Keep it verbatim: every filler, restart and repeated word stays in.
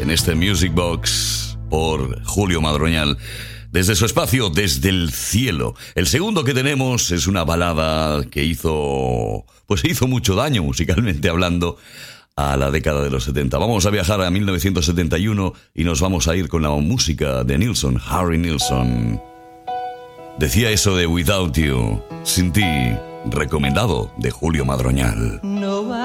en este Music Box por Julio Madroñal. Desde su espacio, desde el cielo. El segundo que tenemos es una balada que hizo, pues hizo mucho daño musicalmente hablando a la década de los setenta. Vamos a viajar a mil novecientos setenta y uno y nos vamos a ir con la música de Nilsson, Harry Nilsson. Decía eso de Without You, sin ti, recomendado de Julio Madroñal. No